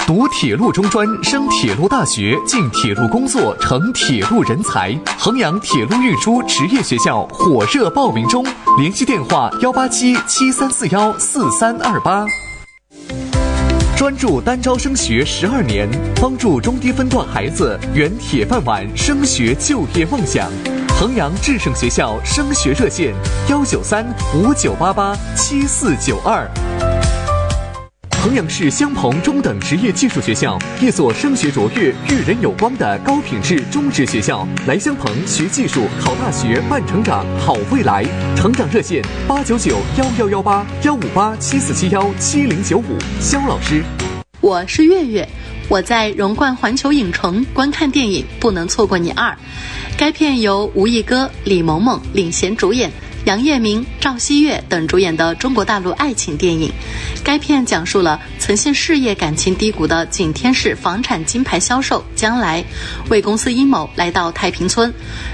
读铁路中专，升铁路大学，进铁路工作，成铁路人才。衡阳铁路运输职业学校火热报名中，联系电话18773414328。专注单招升学12年，帮助中低分段孩子圆铁饭碗升学就业梦想。衡阳智胜学校升学热线19359887492。衡阳市襄鹏中等职业技术学校，一所升学卓越、育人有光的高品质中职学校。来襄鹏学技术、考大学、办成长、好未来。成长热线8991118，15874717095。肖老师， 我是月月，我在荣冠环球影城观看电影《不能错过你2》。该片由吴亦歌、李萌萌领衔主演，杨业明、赵希月等主演的中国大陆爱情电影。该片讲述了曾陷事业感情低谷的景天市房产金牌销售将来为公司阴谋来到太平村，